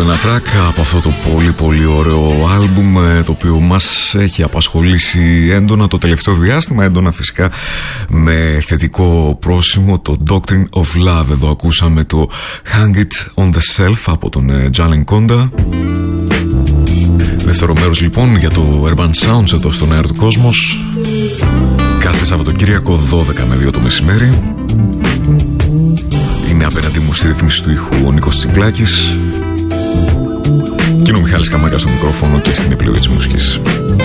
ένα track από αυτό το πολύ πολύ ωραίο άλμπουμ, το οποίο μας έχει απασχολήσει έντονα το τελευταίο διάστημα, έντονα φυσικά με θετικό πρόσημο, το Doctrine of Love. Εδώ ακούσαμε το Hang It On The Shelf από τον Jalen Conda. Δεύτερο μέρος λοιπόν για το Urban Sounds εδώ στον αέρα του Κόσμος, κάθε Σαββατοκύριακο 12 με 2 το μεσημέρι. Είναι απέναντι μου στη ρύθμιση του ήχου ο Νίκος Τσικλάκης και είναι ο Μιχάλης Καμάκας στο μικρόφωνο και στην επιλογή της μουσικής.